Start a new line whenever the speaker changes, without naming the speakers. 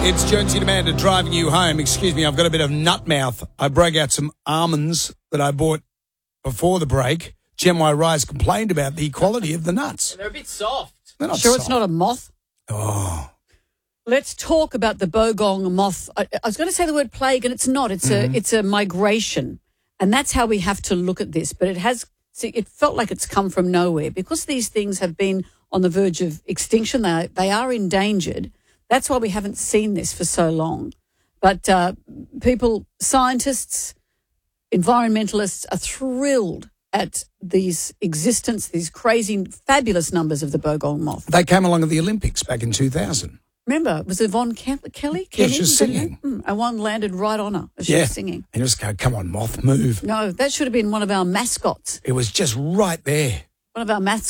It's Jonesy Amanda driving you home. Excuse me, I've got a bit of nut mouth. I broke out some almonds that I bought before the break. Jen Y. Rise complained about the quality of the nuts.
They're a bit soft.
They're not
Sure,
soft.
it's not a moth.
Oh,
Let's talk about the bogong moth. I was going to say the word plague, and it's not. It's a migration, and that's how we have to look at this. But it felt like it's come from nowhere because these things have been on the verge of extinction. They are endangered. That's why we haven't seen this for so long. But people, scientists, environmentalists are thrilled at these crazy, fabulous numbers of the bogong moth.
they came along at the Olympics back in 2000.
Remember, was it Yvonne Kelly?
Yeah, she was singing.
And one landed right on her as she was singing.
And just go, come on, moth, move.
No, that should have been one of our mascots.
It was just right there.
One of our